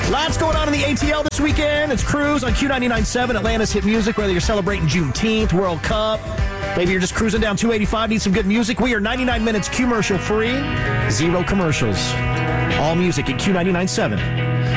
Lots going on in the ATL this weekend. It's Cruise on Q99.7, Atlanta's hit music, whether you're celebrating Juneteenth, World Cup, maybe you're just cruising down 285, need some good music. We are 99 minutes commercial free, zero commercials. All music at Q99.7.